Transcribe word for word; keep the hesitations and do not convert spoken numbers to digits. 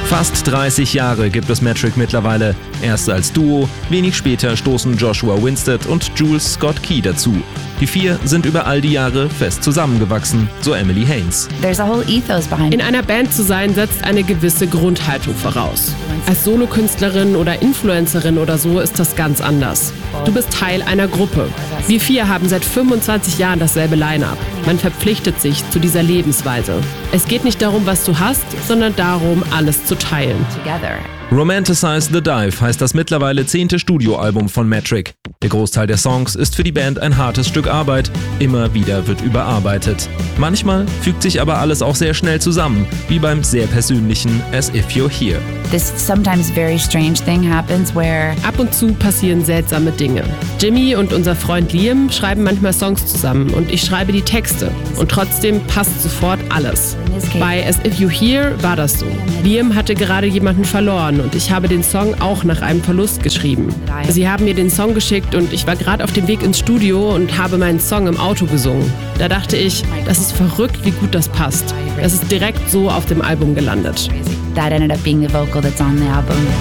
Fast dreißig Jahre gibt es Metric mittlerweile. Erst als Duo, wenig später stoßen Joshua Winstead und Jules Scott Key dazu. Die vier sind über all die Jahre fest zusammengewachsen, so Emily Haines. There's a whole ethos behind In einer Band zu sein, setzt eine gewisse Grundhaltung voraus. Als Solokünstlerin oder Influencerin oder so ist das ganz anders. Du bist Teil einer Gruppe. Wir vier haben seit fünfundzwanzig Jahren dasselbe Line-Up. Man verpflichtet sich zu dieser Lebensweise. Es geht nicht darum, was du hast, sondern darum, alles zu teilen. together. Romanticize the Dive heißt das mittlerweile zehnte Studioalbum von Metric. Der Großteil der Songs ist für die Band ein hartes Stück Arbeit. Immer wieder wird überarbeitet. Manchmal fügt sich aber alles auch sehr schnell zusammen, wie beim sehr persönlichen As If You're Here. This sometimes very strange thing happens where Ab und zu passieren seltsame Dinge. Jimmy und unser Freund Liam schreiben manchmal Songs zusammen und ich schreibe die Texte. Und trotzdem passt sofort alles. Bei As If You Here war das so. Liam hatte gerade jemanden verloren und ich habe den Song auch nach einem Verlust geschrieben. Sie haben mir den Song geschickt und ich war gerade auf dem Weg ins Studio und habe meinen Song im Auto gesungen. Da dachte ich, das ist verrückt, wie gut das passt. Das ist direkt so auf dem Album gelandet. that ended up being the vocal that's on the album.